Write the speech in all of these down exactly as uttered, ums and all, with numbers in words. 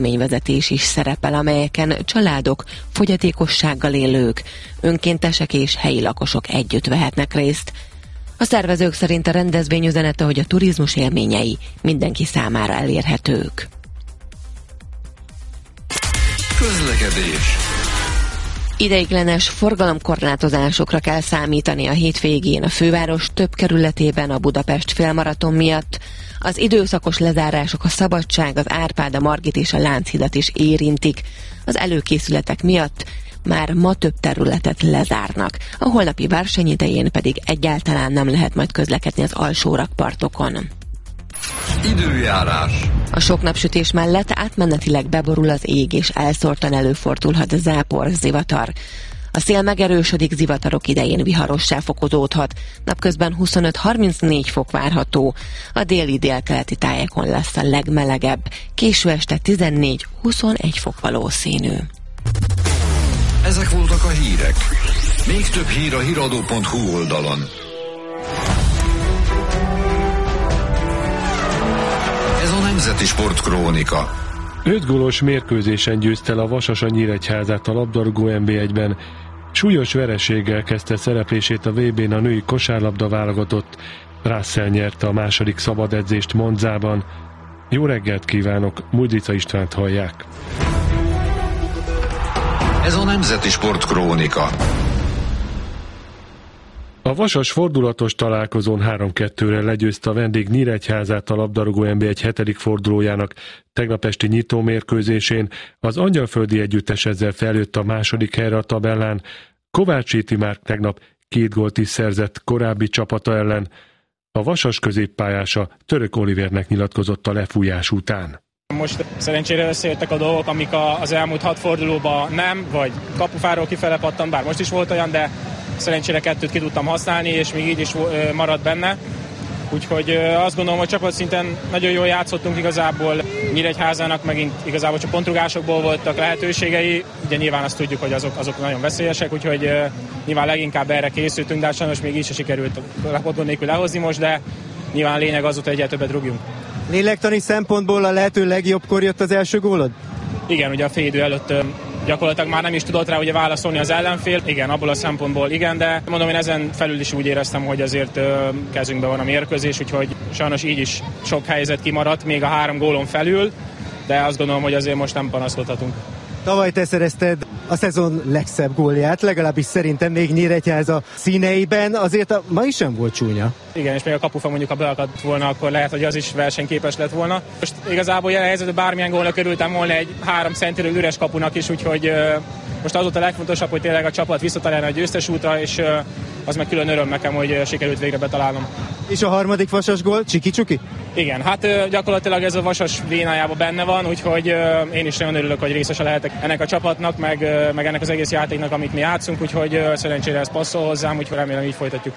eseményvezetés is szerepel, amelyeken családok, fogyatékossággal élők, önkéntesek és helyi lakosok együtt vehetnek részt. A szervezők szerint a rendezvény üzenete, hogy a turizmus élményei mindenki számára elérhetők. Közlekedés. Ideiglenes forgalomkorlátozásokra kell számítani a hétvégén a főváros több kerületében a Budapest félmaraton miatt. Az időszakos lezárások a Szabadság, az Árpád, a Margit és a Lánchidat is érintik. Az előkészületek miatt már ma több területet lezárnak. A holnapi verseny idején pedig egyáltalán nem lehet majd közlekedni az alsó rakpartokon. Időjárás. A sok napsütés mellett átmenetileg beborul az ég, és elszórtan előfordulhat zápor, zivatar. A szél megerősödik, zivatarok idején viharossá fokozódhat. Napközben huszonöt-harmincnégy fok várható. A déli délkeleti tájakon lesz a legmelegebb. Késő este tizennégy-huszonegy fok valószínű. Ezek voltak a hírek. Még több hír a híradó pont hu oldalon. Ez a Nemzeti Sportkrónika. Öt gólos mérkőzésen győzte el a Vasas a Nyíregyházát a labdarúgó en bé egyben. Súlyos vereséggel kezdte szereplését a vé bén a női kosárlabda válogatott. Russell nyerte a második szabad edzést Monzában. Jó reggelt kívánok, Mújdica Istvánt hallják. Ez a Nemzeti Sportkrónika. A Vasas fordulatos találkozón három kettőre legyőzte a vendég Nyíregyházát a labdarúgó en bé egy hetedik fordulójának tegnap esti nyitó mérkőzésén. Az Angyalföldi együttes ezzel feljött a második helyre a tabellán. Kovács Éti már tegnap két gólt is szerzett korábbi csapata ellen. A Vasas középpályása Török Olivernek nyilatkozott a lefújás után. Most szerencsére összejöttek a dolgok, amik az elmúlt hat fordulóban nem, vagy kapufáról kifele pattan, bár most is volt olyan, de szerencsére kettőt ki tudtam használni, és még így is maradt benne. Úgyhogy azt gondolom, hogy csapatszinten nagyon jól játszottunk igazából. Nyíregyházának megint igazából csak pontrugásokból voltak lehetőségei. Ugye nyilván azt tudjuk, hogy azok, azok nagyon veszélyesek, úgyhogy nyilván leginkább erre készültünk, de sajnos még így se sikerült gond nélkül lehozni most, de nyilván a lényeg az, hogy egyre többet rúgjunk. Lélektani szempontból a lehető legjobbkor jött az első gólod? Igen, ugye a fél idő előtt gyakorlatilag már nem is tudott rá ugye válaszolni az ellenfél. Igen, abból a szempontból igen, de mondom, én ezen felül is úgy éreztem, hogy azért kezünkben van a mérkőzés, úgyhogy sajnos így is sok helyzet kimaradt, még a három gólon felül, de azt gondolom, hogy azért most nem panaszkodhatunk. Tavaly te szerezted a szezon legszebb gólját, legalábbis szerintem még Nyíregyháza színeiben, azért a ma is sem volt csúnya. Igen, és még a kapufa mondjuk, ha beakadt volna, akkor lehet, hogy az is versenyképes lett volna. Most igazából jelen helyzetben bármilyen gólnak örültem volna egy három centiről üres kapunak is, úgyhogy uh, most az volt a legfontosabb, hogy tényleg a csapat visszatalálna a győztes útra, és uh, az meg külön öröm nekem, hogy sikerült végre betalálnom. És a harmadik Vasas gól, csiki-csuki? Igen, hát uh, gyakorlatilag ez a Vasas vénájában benne van, úgyhogy uh, én is nagyon örülök, hogy részese lehetek ennek a csapatnak, meg, uh, meg ennek az egész játéknak, amit mi játszunk, úgyhogy uh, szerencsére ez passzol hozzám, úgyhogy remélem így folytatjuk.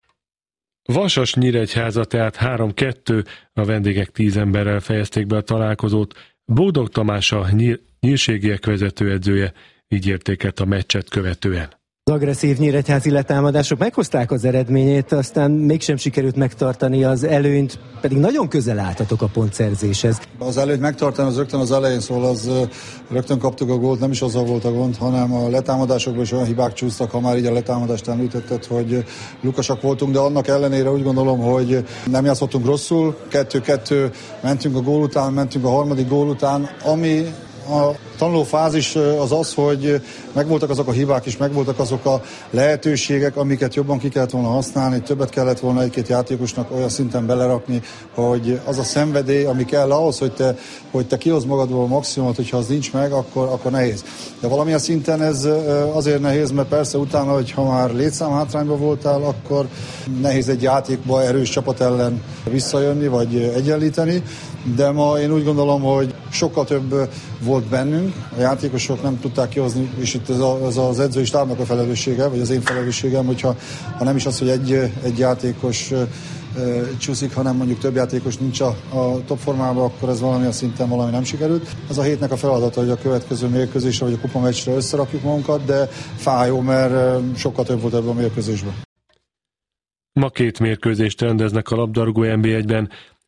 Vasas Nyíregyháza tehát három kettő, a vendégek tíz emberrel fejezték be a találkozót. Bódog Tamás a nyír, nyírségiek vezetőedzője így értékelt a meccset követően. Az agresszív nyíregyházi letámadások meghozták az eredményét, aztán mégsem sikerült megtartani az előnyt, pedig nagyon közel álltatok a pontszerzéshez. Az előnyt megtartani az rögtön az elején, szóval az rögtön kaptuk a gólt, nem is azzal volt a gond, hanem a letámadásokban is olyan hibák csúsztak, ha már így a letámadást említetted, hogy lukasak voltunk, de annak ellenére úgy gondolom, hogy nem játszottunk rosszul, kettő-kettő, mentünk a gól után, mentünk a harmadik gól után, ami a tanuló fázis az az, hogy megvoltak azok a hibák és megvoltak azok a lehetőségek, amiket jobban ki kellett volna használni, többet kellett volna egy-két játékosnak olyan szinten belerakni, hogy az a szenvedély, ami kell ahhoz, hogy te, hogy te kihozz magadból a maximumot, hogyha az nincs meg, akkor, akkor nehéz. De valamilyen szinten ez azért nehéz, mert persze utána, hogy ha már létszám hátrányban voltál, akkor nehéz egy játékba erős csapat ellen visszajönni, vagy egyenlíteni, de ma én úgy gondolom, hogy sokkal több volt bennünk, a játékosok nem tudták kihozni, és itt ez, a, ez az edzői stábnak a felelőssége, vagy az én felelősségem, hogyha ha nem is az, hogy egy, egy játékos e, csúszik, hanem mondjuk több játékos nincs a, a top formában, akkor ez valamilyen szinten valami nem sikerült. Ez a hétnek a feladata, hogy a következő mérkőzésre, vagy a kupameccsre összerakjuk magunkat, de fájó, mert sokkal több volt ebben a mérkőzésben. Ma két mérkőzést rendeznek a labdarúgó en bé egyben.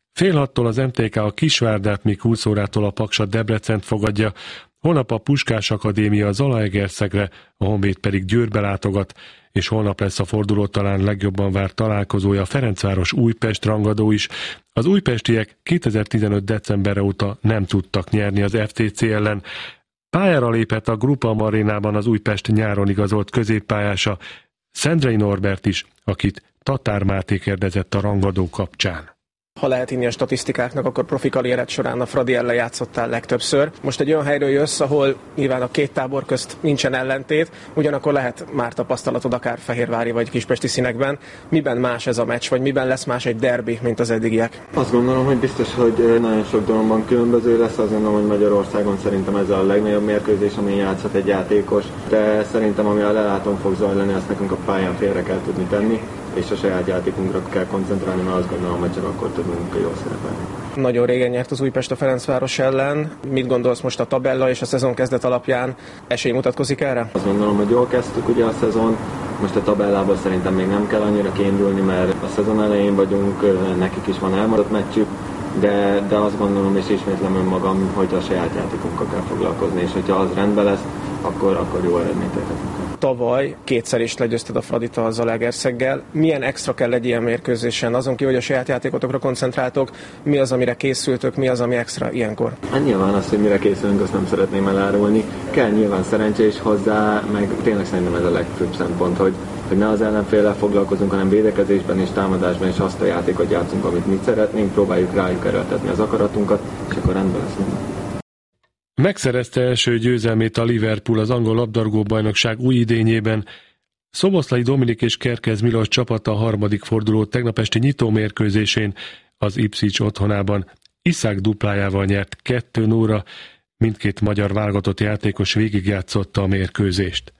Fél hattól az em té ká a Kisvárdát, míg húsz órától a Paksat Debrecent fogadja, holnap a Puskás Akadémia az Zalaegerszegre, a Honvéd pedig Győrbe látogat, és holnap lesz a forduló talán legjobban várt találkozója a Ferencváros Újpest rangadó is. Az újpestiek kétezer-tizenöt decemberre óta nem tudtak nyerni az ef té cé ellen. Pályára lépett a Grupam arénában az Újpest nyáron igazolt középpályása, Szendrei Norbert is, akit Tatár Máté kérdezett a rangadó kapcsán. Ha lehet hinni a statisztikáknak, akkor profi karriered során a Fradi ellen játszottál legtöbbször. Most egy olyan helyről jössz, ahol nyilván a két tábor közt nincsen ellentét, ugyanakkor lehet már tapasztalatod akár fehérvári vagy kispesti színekben. Miben más ez a meccs, vagy miben lesz más egy derbi, mint az eddigiek? Azt gondolom, hogy biztos, hogy nagyon sok dologban különböző lesz. Azt gondolom, hogy Magyarországon szerintem ez a legnagyobb mérkőzés, amin játszhat egy játékos. De szerintem, ami a leláton fog zajlani, azt nekünk a pályán félre kell tudni tenni, és a saját játékunkra kell koncentrálni, mert azt gondolom, hogy csak akkor tudunk jól szerepelni. Nagyon régen nyert az Újpest a Ferencváros ellen. Mit gondolsz most a tabella és a szezon kezdet alapján? Esély mutatkozik erre? Azt gondolom, hogy jól kezdtük ugye a szezon. Most a tabellából szerintem még nem kell annyira kiindulni, mert a szezon elején vagyunk, nekik is van elmaradt meccsük, de, de azt gondolom, és ismétlem önmagam, hogy a saját játékunkkal kell foglalkozni, és hogyha az rendben lesz, akkor, akkor jó eredményt érhetünk. Tavaly kétszer is legyőzted a Fradit a Zalaegerszeggel. Milyen extra kell egy ilyen mérkőzésen? Azon kívül, hogy a saját játékotokra koncentráltok, mi az, amire készültök, mi az, ami extra ilyenkor? Hát nyilván az, hogy mire készülünk, azt nem szeretném elárulni. Kell nyilván szerencsé is hozzá, meg tényleg szerintem ez a legfőbb szempont, hogy, hogy ne az ellenféllel foglalkozunk, hanem védekezésben és támadásban is azt a játékot játszunk, amit mi szeretnénk, próbáljuk rájuk erőltetni az akaratunkat, és akkor rendben lesz minden. Megszerezte első győzelmét a Liverpool az angol labdarúgó-bajnokság új idényében. Szoboszlai Dominik és Kerkez Milos csapata a harmadik forduló tegnap esti nyitómérkőzésén az Ipswich otthonában Iszák duplájával nyert kettő nullra, mindkét magyar válogatott játékos végigjátszotta a mérkőzést.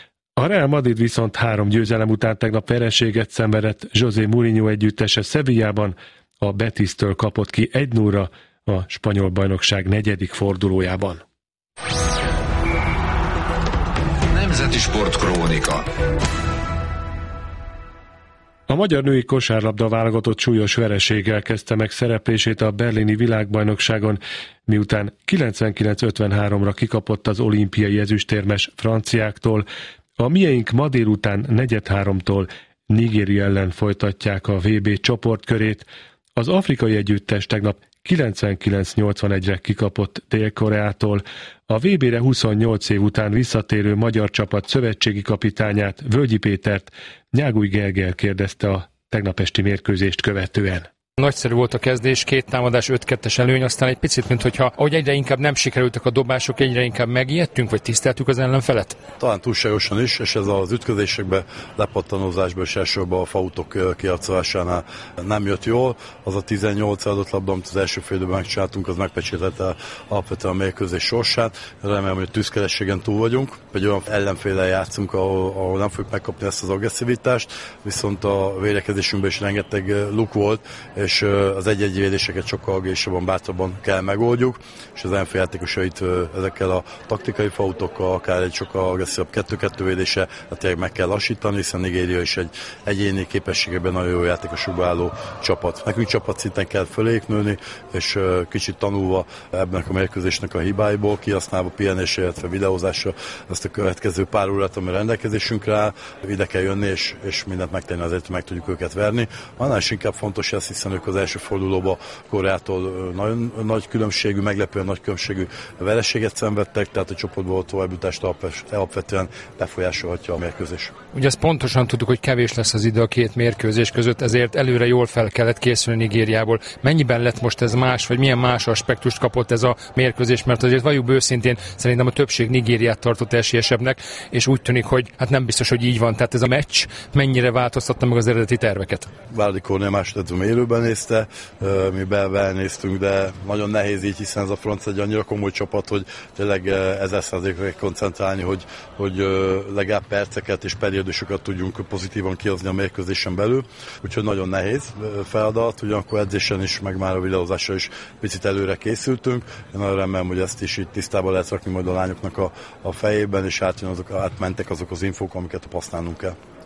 A Real Madrid viszont három győzelem után tegnap vereséget szenvedett José Mourinho együttese Sevillában, a Betisztől kapott ki egy nullra a spanyol bajnokság negyedik fordulójában. Nemzeti Sport Krónika. A magyar női kosárlabda válogatott súlyos vereséggel kezdte meg szereplését a berlini világbajnokságon, miután kilencvenkilenc ötvenháromra kikapott az olimpiai ezüstérmes franciáktól. A mieink ma délután negyed-háromtól Nigéria ellen folytatják a vé bé csoportkörét. Az afrikai együttes tegnap kilencvenkilenc nyolcvanegyre kikapott Dél-Koreától. A vé bére huszonnyolc év után visszatérő magyar csapat szövetségi kapitányát, Völgyi Pétert Nyáguly Gergely kérdezte a tegnap esti mérkőzést követően. Nagyszerű volt a kezdés, két támadás, öt kettes előny, aztán egy picit, mintha ahogy egyre inkább nem sikerültek a dobások, egyre inkább megijedtünk, vagy tiszteltük az ellenfelet? Talán túlságosan is, és ez az ütközésekben, lepattanózásban és elsősorban a fautok kiadszolásánál nem jött jól. Az a tizennyolc adott labda, amit az első fél időben megcsináltunk, az megpecsételte alapvetően a mérkőzés sorsát. Remélem, hogy tűzkerességen túl vagyunk, egy olyan ellenféllel játszunk, ahol, ahol nem fogjuk megkapni ezt az agresszivitást, viszont a védekezésünkben is rengeteg luk volt, és az egy-egy védéseket sokkal agréssabban, bátrabban kell megoldjuk, és az ellenfél játékosait ezekkel a taktikai fautokkal, akár egy sokkal agresszívabb kettő-kettő védése, hát meg kell lassítani, hiszen Nigéria is egy egyéni képességében nagyon jó játékosokba álló csapat. Nekünk csapatszinten kell föléjük nőni, és kicsit tanulva ebben a mérkőzésnek a hibáiból, kihasználva pihenésre, illetve videózásra ezt a következő pár órát, ami rendelkezésünkre áll, ide kell jönni, és, és mindent megtenni azért, hogy meg tudjuk őket verni. Annál is inkább fontos ez, hiszen ők az első fordulóba Koreától nagyon nagy különbségű, meglepően nagy különbségű vereséget szenvedtek, tehát a csoportból továbbjutást alapvetően befolyásolhatja a mérkőzés. Ugye ezt pontosan tudjuk, hogy kevés lesz az idő a két mérkőzés között, ezért előre jól fel kellett készülni Nigériából. Mennyiben lett most ez más, vagy milyen más aspektust kapott ez a mérkőzés, mert azért valljuk őszintén, szerintem a többség Nigériát tartott esélyesebbnek, és úgy tűnik, hogy hát nem biztos, hogy így van. Tehát ez a meccs mennyire változtatta meg az eredeti terveket? Várdi Kornél másodedzőm élőben nézte, mi belve néztünk, de nagyon nehéz így, hiszen ez a francia egy annyira komoly csapat, hogy tényleg ezer százalékra koncentrálni, hogy, hogy legalább perceket és periódusokat tudjunk pozitívan kihozni a mérkőzésen belül. Úgyhogy nagyon nehéz feladat, ugyanakkor edzésen is, meg már a videózásra is picit előre készültünk. Én nagyon remélem, hogy ezt is itt tisztában lehet rakni majd a lányoknak a, a fejében, és átjön azok, átmentek azok az infók, amiket használnunk kell.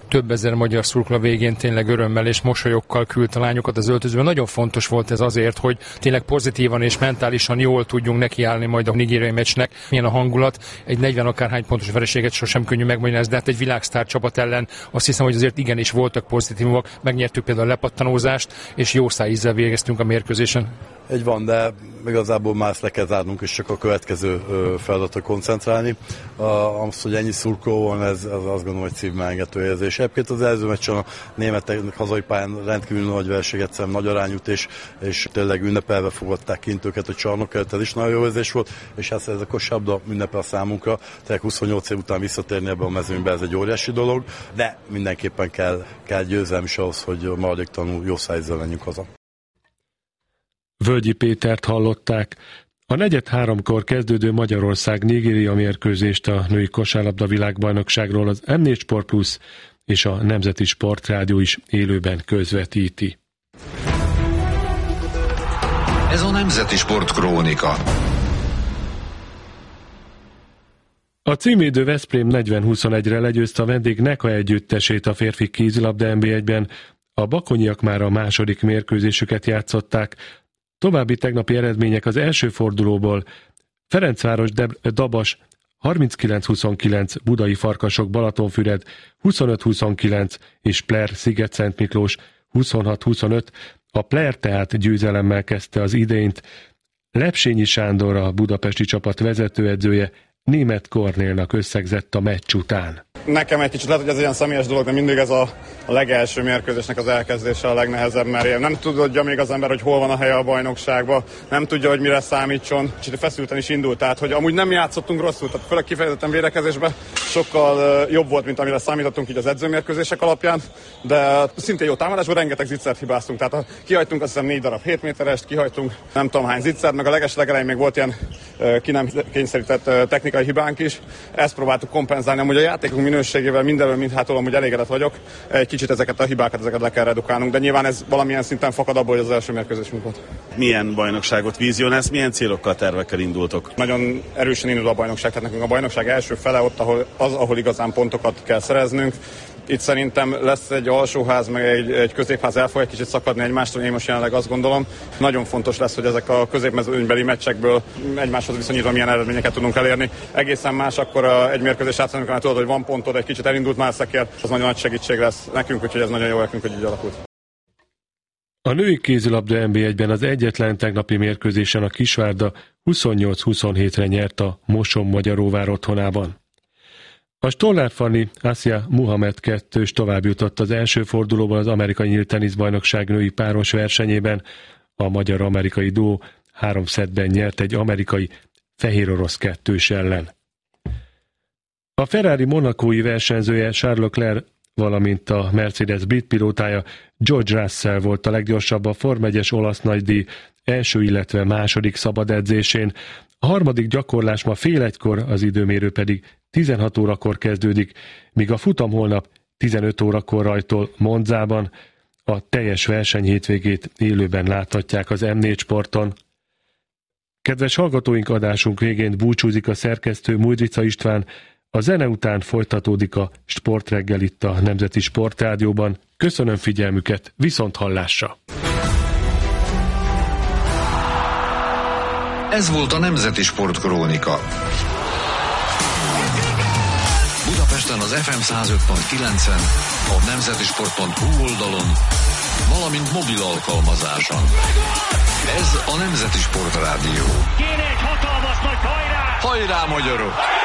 több ezer magyar szurkoló végén tényleg örömmel és mosolyokkal küldte a lányokat az öltözőben. Nagyon fontos volt ez azért, hogy tényleg pozitívan és mentálisan jól tudjunk nekiállni majd a nigériai meccsnek. Milyen a hangulat, egy negyven akárhány pontos vereséget sosem könnyű megmagyarázni, de hát egy világsztár csapat ellen azt hiszem, hogy azért igenis voltak pozitívumok. Megnyertük például a lepattanózást, és jó szájízzel végeztünk a mérkőzésen. Egy van, de igazából már ezt le kell zárnunk, és csak a következő feladatra koncentrálni. Az, hogy ennyi szurkoló van, ez, ez azt gondolom, hogy szívmelengető érzés. Egyébként az előző meccsen a németek hazai pályán rendkívül nagy verseny, egyszerűen nagy arányút, és, és tényleg ünnepelve fogadták kint őket a csarnok előtt, ez is nagyon jó érzés volt, és hát ez a kosárlabda ünnepel a számunkra. Tehát huszonnyolc év után visszatérni ebbe a mezőnybe, ez egy óriási dolog, de mindenképpen kell, kell győzelem is ahhoz, hogy maradéktalanul jó szájízzel menjünk haza. Völgyi Pétert hallották. A negyed háromkor kezdődő Magyarország-Nigéria mérkőzést a női kosárlabda világbajnokságról az em négy Sport Plus és a Nemzeti Sportrádió is élőben közvetíti. Ez a Nemzeti Sport Krónika. A címvédő Veszprém negyven huszonegyre legyőzte a vendég Neka együttesét a férfi kézilabda en bé egyben. A bakonyiak már a második mérkőzésüket játszották. További tegnapi eredmények az első fordulóból: Ferencváros Deb- Dabas harminckilenc huszonkilenc, Budai Farkasok Balatonfüred huszonöt huszonkilenc és Pler Sziget-Szent Miklós huszonhat huszonöt. A Pler tehát győzelemmel kezdte az idényt. Lepsényi Sándor, a budapesti csapat vezetőedzője, Németh Kornélnak összegzett a meccs után. Nekem egy kicsit lehet, hogy ez ilyen személyes dolog, de mindig ez a, a legelső mérkőzésnek az elkezdése a legnehezebb, mert nem tudja még az ember, hogy hol van a helye a bajnokságban, nem tudja, hogy mire számítson. Kicsit feszülten is indult, tehát hogy amúgy nem játszottunk rosszul, tehát főleg kifejezetten védekezésben sokkal uh, jobb volt, mint amire számítottunk így az edzőmérkőzések alapján, de szintén jó támadásban rengeteg zicsert hibáztunk, tehát kihagytunk azt hiszem négy darab hét méterest, kihagytunk nem tudom hány zicsert, meg a legeslegelején még volt ilyen uh, ki nem kényszerített uh, technikai hibánk is. Ezt próbáltuk kompenzálni, amúgy a játékunk minőségével mindenről mindhától amúgy elégedett vagyok. Egy kicsit ezeket a hibákat, ezeket le kell redukálnunk, de nyilván ez valamilyen szinten fakad abból, hogy az első mérkőzésünk volt. Milyen bajnokságot vizionálsz, milyen célokkal, tervekkel indultok? Nagyon erősen indul a bajnokság, tehát nekünk a bajnokság első fele ott, ahol, az, ahol igazán pontokat kell szereznünk. Itt szerintem lesz egy alsóház, meg egy, egy középház el fog egy kicsit szakadni egymástól, én most jelenleg azt gondolom. Nagyon fontos lesz, hogy ezek a középmezőnybeli meccsekből egymáshoz viszonyítva milyen eredményeket tudunk elérni. Egészen más akkor a, egy mérkőzés játszani, amikor tudod, hogy van pontod, egy kicsit elindult már szekér, az nagyon nagy segítség lesz nekünk, úgyhogy ez nagyon jó nekünk, hogy így alakult. A női kézilabda en bé egyben az egyetlen tegnapi mérkőzésen a Kisvárda huszonnyolc huszonhétre nyert a Moson-Magyaróvár otthonában. A Stollár Fanni Asia Muhammad kettős tovább jutott az első fordulóban az amerikai nyílt teniszbajnokság női páros versenyében. A magyar-amerikai duó három szettben nyert egy amerikai fehérorosz kettős ellen. A Ferrari monakói versenyzője Charles Leclerc, valamint a Mercedes brit pilótája George Russell volt a leggyorsabb a Form egyes olasz nagydíj első, illetve második szabad edzésén. A harmadik gyakorlás ma fél egykor, az időmérő pedig tizenhat órakor kezdődik, míg a futam holnap tizenöt órakor rajtol Monzában. A teljes verseny hétvégét élőben láthatják az em négy Sporton. Kedves hallgatóink, adásunk végén búcsúzik a szerkesztő Mújdrica István. A zene után folytatódik a Sportreggel itt a Nemzeti Sportrádióban. Köszönöm figyelmüket, viszont hallásra! Ez volt a Nemzeti Sport Krónika. Budapesten az ef em száz öt pont kilencen, a nemzetisport pont hu oldalon, valamint mobil alkalmazáson. Ez a Nemzeti Sport Rádió. Kéne egy hatalmas nagy hajrá! Hajrá, magyarok!